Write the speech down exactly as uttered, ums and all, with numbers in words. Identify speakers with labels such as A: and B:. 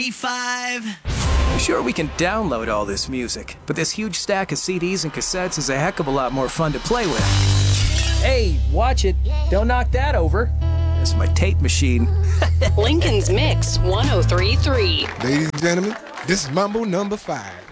A: Five.
B: Sure, we can download all this music, but this huge stack of C Ds and cassettes is a heck of a lot more fun to play with. Hey, watch it. Don't knock that over. That's my tape machine.
C: Lincoln's Mix one oh three point three.
D: Ladies and gentlemen, this is Mambo number five.